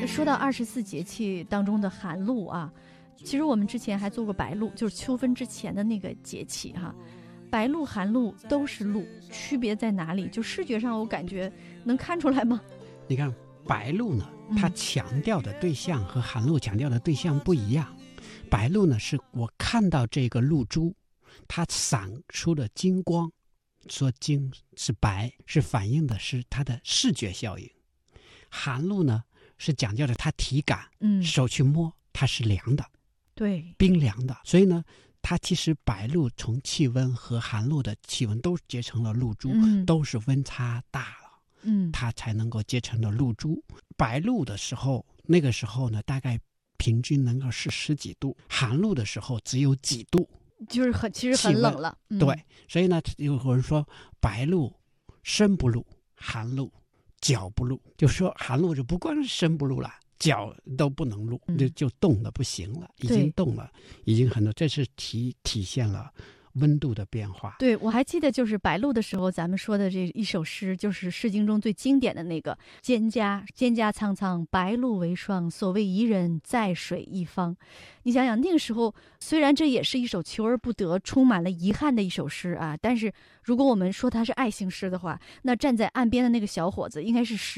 说到24节气当中的寒露啊，其实我们之前还做过白露，就是秋分之前的那个节气哈。白露、寒露都是露，区别在哪里？就视觉上我感觉能看出来吗？ 你看白露呢，它强调的对象和寒露强调的对象不一样。白露呢，是我看到这个露珠，它闪出的金光，说金是白，是反映的是它的视觉效应。寒露呢，是讲究的它体感，手去摸它是凉的， 对， 冰凉的。所以呢，它其实白露从气温和寒露的气温都结成了露珠，都是温差大了，它才能够结成了露珠。白露的时候，那个时候呢，大概平均能够是10几度，寒露的时候只有几度， 就是其实很冷了。 对，所以呢，有人说白露身不露，寒露脚不露，就说寒露就不光是身不露了，脚都不能露，就冻得不行了，已经冻了，已经很多，这是体现了温度的变化。 对，我还记得就是白露的时候咱们说的这一首诗，就是诗经中最经典的那个蒹葭苍苍，白露为霜，所谓宜人，在水一方。你想想那个时候，虽然这也是一首求而不得充满了遗憾的一首诗啊，但是如果我们说它是爱情诗的话，那站在岸边的那个小伙子应该是